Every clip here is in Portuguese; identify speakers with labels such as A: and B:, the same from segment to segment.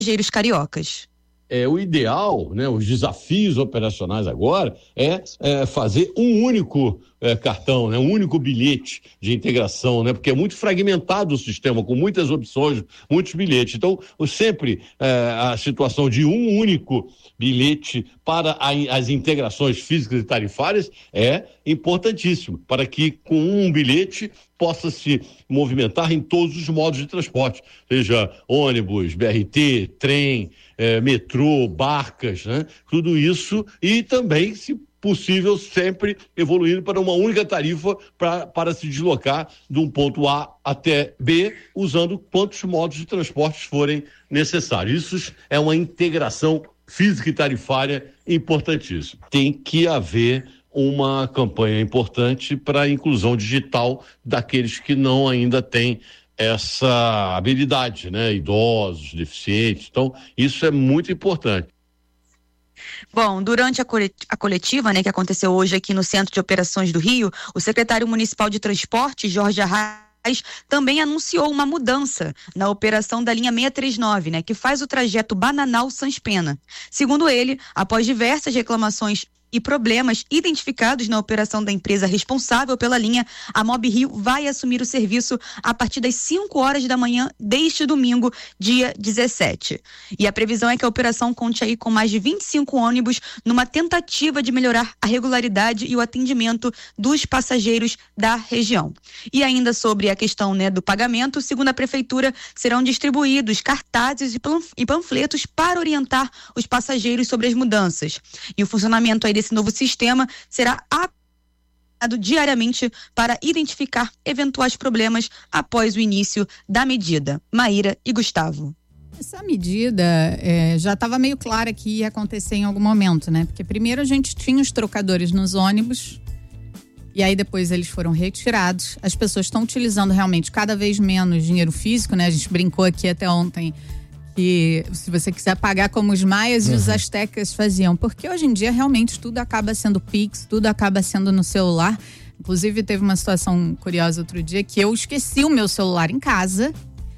A: passageiros cariocas.
B: O ideal, né, os desafios operacionais agora é fazer um único cartão, né, um único bilhete de integração, né, porque é muito fragmentado o sistema, com muitas opções, muitos bilhetes. Então, sempre a situação de um único bilhete para as integrações físicas e tarifárias é importantíssimo, para que com um bilhete possa se movimentar em todos os modos de transporte, seja ônibus, BRT, trem, metrô, barcas, né? Tudo isso, e também, se possível, sempre evoluindo para uma única tarifa para se deslocar de um ponto A até B, usando quantos modos de transporte forem necessários. Isso é uma integração física e tarifária importantíssima. Tem que haver uma campanha importante para a inclusão digital daqueles que não ainda têm essa habilidade, né? Idosos, deficientes. Então, isso é muito importante.
A: Bom, durante a coletiva, né, que aconteceu hoje aqui no Centro de Operações do Rio, o secretário municipal de Transporte, Jorge Arraes, também anunciou uma mudança na operação da linha 639, né, que faz o trajeto Bananal-Sans-Pena. Segundo ele, após diversas reclamações e problemas identificados na operação da empresa responsável pela linha, a Mob Rio vai assumir o serviço a partir das 5 horas da manhã deste domingo, dia 17. E a previsão é que a operação conte aí com mais de 25 ônibus numa tentativa de melhorar a regularidade e o atendimento dos passageiros da região. E ainda sobre a questão, né, do pagamento, segundo a prefeitura, serão distribuídos cartazes e panfletos para orientar os passageiros sobre as mudanças. E o funcionamento aí desse novo sistema será aplicado diariamente para identificar eventuais problemas após o início da medida. Maíra e Gustavo.
C: Essa medida já estava meio clara que ia acontecer em algum momento, né? Porque primeiro a gente tinha os trocadores nos ônibus e aí depois eles foram retirados. As pessoas estão utilizando realmente cada vez menos dinheiro físico, né? A gente brincou aqui até ontem que se você quiser pagar como os maias e os astecas faziam, porque hoje em dia realmente tudo acaba sendo Pix, tudo acaba sendo no celular. Inclusive teve uma situação curiosa outro dia que eu esqueci o meu celular em casa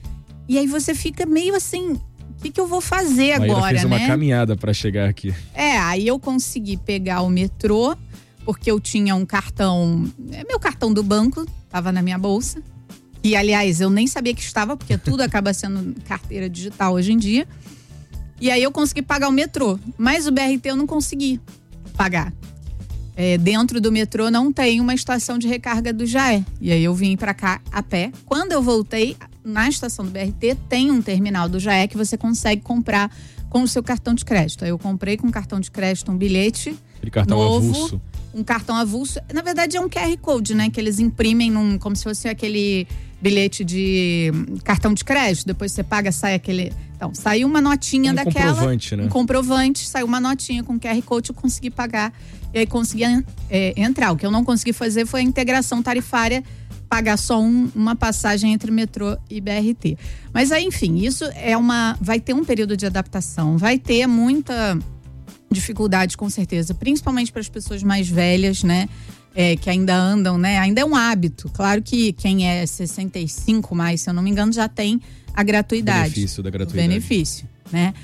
C: e aí você fica meio assim, o que eu vou fazer agora,
D: Maíra fez uma
C: né?
D: caminhada para chegar aqui.
C: Aí eu consegui pegar o metrô porque eu tinha um cartão, meu cartão do banco estava na minha bolsa. E, aliás, eu nem sabia que estava, porque tudo acaba sendo carteira digital hoje em dia. E aí eu consegui pagar o metrô. Mas o BRT eu não consegui pagar. Dentro do metrô não tem uma estação de recarga do Jaé. E aí eu vim pra cá a pé. Quando eu voltei, na estação do BRT tem um terminal do Jaé que você consegue comprar com o seu cartão de crédito. Aí eu comprei com o cartão de crédito um bilhete
D: cartão
C: novo.
D: Avulso.
C: Um cartão avulso. Na verdade é um QR Code, né? Que eles imprimem como se fosse aquele bilhete de cartão de crédito, depois você paga, sai aquele... Então, saiu uma notinha daquela...
D: comprovante, né?
C: Um comprovante, saiu uma notinha com QR Code, eu consegui pagar e aí consegui entrar. O que eu não consegui fazer foi a integração tarifária, pagar só uma passagem entre metrô e BRT. Mas aí, enfim, isso vai ter um período de adaptação, vai ter muita dificuldade, com certeza, principalmente para as pessoas mais velhas, né? Que ainda andam, né? Ainda é um hábito. Claro que quem é 65 mais, se eu não me engano, já tem a gratuidade.
D: Benefício da gratuidade.
C: Benefício, né?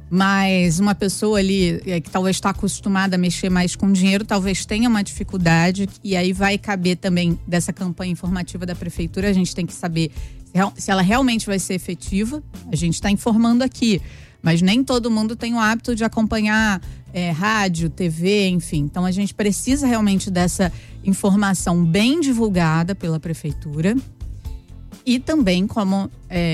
C: Mas uma pessoa ali que talvez está acostumada a mexer mais com dinheiro, talvez tenha uma dificuldade, e aí vai caber também dessa campanha informativa da prefeitura. A gente tem que saber se ela realmente vai ser efetiva. A gente está informando aqui, mas nem todo mundo tem o hábito de acompanhar rádio, TV, enfim. Então a gente precisa realmente dessa informação bem divulgada pela prefeitura e também, como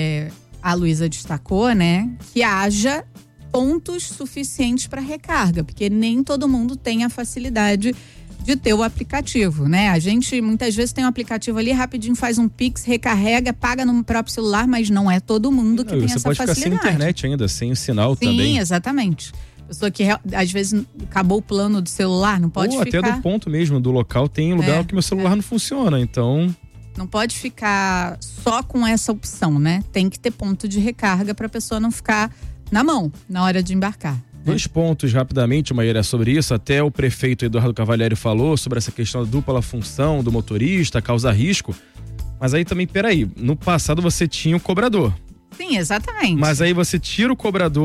C: a Luísa destacou, né, que haja pontos suficientes para recarga, porque nem todo mundo tem a facilidade de ter o aplicativo, né? A gente muitas vezes tem um aplicativo ali, rapidinho faz um Pix, recarrega, paga no próprio celular, mas não é todo mundo que tem essa facilidade.
D: Você pode ficar sem internet ainda, sem o sinal também.
C: Sim, exatamente. Pessoa que às vezes acabou o plano do celular, não pode ficar...
D: Até do ponto mesmo, do local, tem lugar que meu celular não funciona, então...
C: Não pode ficar só com essa opção, né? Tem que ter ponto de recarga para a pessoa não ficar na mão na hora de embarcar.
D: 2 pontos rapidamente, Maíra, sobre isso. Até o prefeito Eduardo Cavalieri falou sobre essa questão da dupla função do motorista, causa risco. Mas aí também, peraí, no passado você tinha o cobrador.
C: Sim, exatamente.
D: Mas aí você tira o cobrador